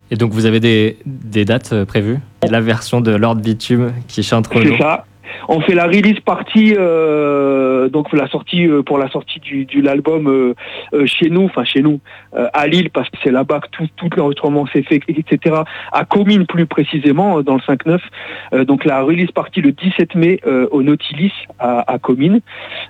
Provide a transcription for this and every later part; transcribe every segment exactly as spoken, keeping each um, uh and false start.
Et donc vous avez des, des dates euh, prévues? La version de Lord Bitume qui chante Renaud. C'est ça. On fait la release party, euh, donc la sortie euh, pour la sortie du, du l'album euh, euh, chez nous, enfin chez nous, euh, à Lille, parce que c'est là-bas que tout, tout l'enregistrement s'est fait, et cetera. À Comines plus précisément, dans le cinq neuf. Euh, donc la release party le dix-sept mai euh, au Nautilus à, à Comines.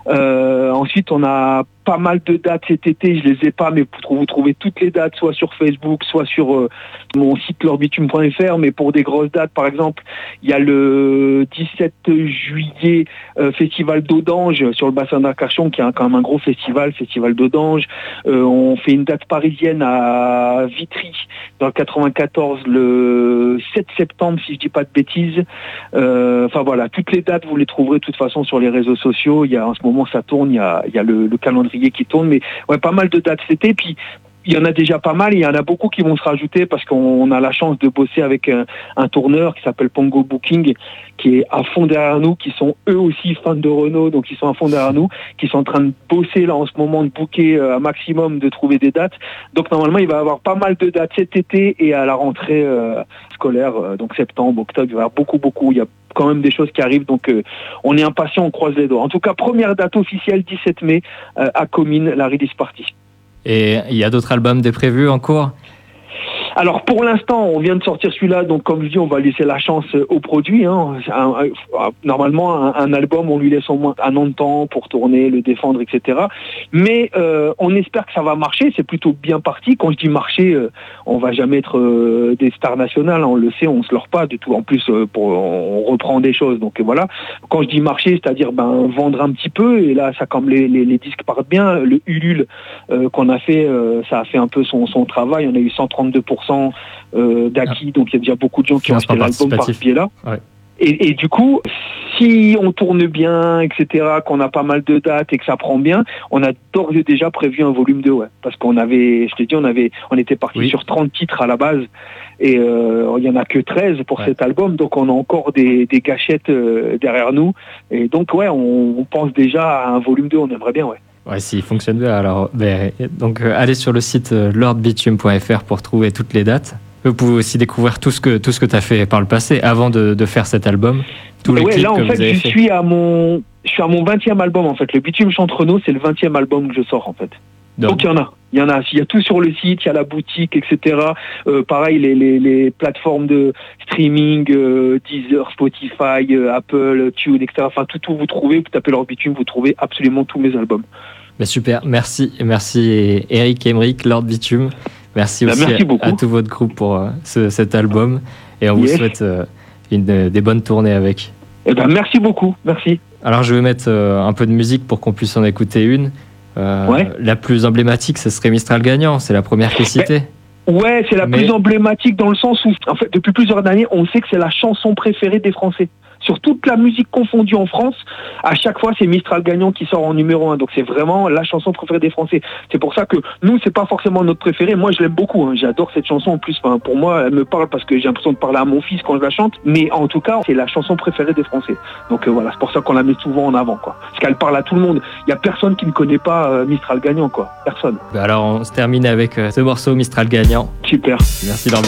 Euh, ensuite, on a pas mal de dates cet été, je les ai pas, mais vous trouvez toutes les dates, soit sur Facebook, soit sur euh, mon site lord bitume point f r. Mais pour des grosses dates, par exemple, il y a le dix-sept juillet, euh, festival d'Audange sur le bassin d'Arcachon, qui est un, quand même un gros festival, festival d'Audange. Euh, on fait une date parisienne à Vitry, dans le quatre-vingt-quatorze, le sept septembre, si je dis pas de bêtises. Euh, enfin voilà, toutes les dates, vous les trouverez de toute façon sur les réseaux sociaux. Il y a, en ce moment, ça tourne, il y a, il y a le, le calendrier qui tourne, mais ouais, pas mal de dates cet été. Puis il y en a déjà pas mal, et il y en a beaucoup qui vont se rajouter parce qu'on a la chance de bosser avec un, un tourneur qui s'appelle Pongo Booking, qui est à fond derrière nous, qui sont eux aussi fans de Renaud, donc ils sont à fond derrière nous, qui sont en train de bosser là en ce moment, de booker euh, un maximum, de trouver des dates. Donc normalement il va y avoir pas mal de dates cet été et à la rentrée euh, scolaire, euh, donc septembre, octobre, il va y avoir beaucoup, beaucoup. Il y a quand même des choses qui arrivent, donc euh, on est impatient, on croise les doigts. En tout cas, première date officielle, dix-sept mai, euh, à Comines, la release party. Et il y a d'autres albums de prévus en cours? Alors pour l'instant, on vient de sortir celui-là, donc comme je dis, on va laisser la chance au produit. Hein. Un, un, normalement, un, un album, on lui laisse au moins un an de temps pour tourner, le défendre, et cetera. Mais euh, on espère que ça va marcher. C'est plutôt bien parti. Quand je dis marcher, euh, on va jamais être euh, des stars nationales. Hein. On le sait, on se leurre pas du tout. En plus, euh, pour, on reprend des choses. Donc voilà. Quand je dis marcher, c'est-à-dire ben vendre un petit peu. Et là, ça comme les, les, les disques partent bien. Le Ulule euh, qu'on a fait, euh, ça a fait un peu son, son travail. On a eu cent trente-deux pour cent Euh, d'acquis, donc il y a déjà beaucoup de gens qui ont acheté l'album par ce biais-là. Ouais. Et, et du coup, si on tourne bien, et cetera, qu'on a pas mal de dates et que ça prend bien, on a d'ores et déjà prévu un volume deux, ouais. Parce qu'on avait, je t'ai dit, on avait, on était parti oui. sur trente titres à la base, et euh, il y en a que treize pour ouais. cet album, donc on a encore des, des gâchettes euh, derrière nous, et donc ouais, on, on pense déjà à un volume deux, on aimerait bien, ouais. Ouais, s'il fonctionne bien, alors ben, donc euh, allez sur le site euh, lord bitume point f r pour trouver toutes les dates. Vous pouvez aussi découvrir tout ce que tout ce que tu as fait par le passé avant de, de faire cet album. Tous les ouais, clips là en que fait, vous avez je fait. suis à mon je suis à mon vingtième album en fait. Le Bitume chante Renaud, c'est le vingtième album que je sors en fait. Donc, Donc il y en a. Il y en a, il y a tout sur le site, il y a la boutique, et cetera. Euh, pareil, les, les, les plateformes de streaming, euh, Deezer, Spotify, euh, Apple, Tune, et cetera. Enfin, tout, tout vous trouvez, vous tapez Lord Bitume, vous trouvez absolument tous mes albums. Bah super, merci, merci Eric Emerick, Lord Bitume. Merci aussi bah merci à, à tout votre groupe pour euh, ce, cet album. Et on yes. vous souhaite euh, une, des bonnes tournées avec. Eh ben, merci beaucoup, merci. Alors je vais mettre euh, un peu de musique pour qu'on puisse en écouter une. Euh, ouais. La plus emblématique, ce serait Mistral Gagnant, c'est la première qui est citée. Mais, ouais, c'est la Mais... plus emblématique dans le sens où, en fait, depuis plusieurs années, on sait que c'est la chanson préférée des Français. Sur toute la musique confondue en France, à chaque fois, c'est Mistral Gagnant qui sort en numéro un. Donc, c'est vraiment la chanson préférée des Français. C'est pour ça que nous, c'est pas forcément notre préférée. Moi, je l'aime beaucoup. Hein. J'adore cette chanson. En plus, enfin, pour moi, elle me parle parce que j'ai l'impression de parler à mon fils quand je la chante. Mais en tout cas, c'est la chanson préférée des Français. Donc, euh, voilà, c'est pour ça qu'on la met souvent en avant, quoi. Parce qu'elle parle à tout le monde. Il y a personne qui ne connaît pas euh, Mistral Gagnant, quoi. Personne. Alors, on se termine avec euh, ce morceau Mistral Gagnant. Super. Merci, Lord.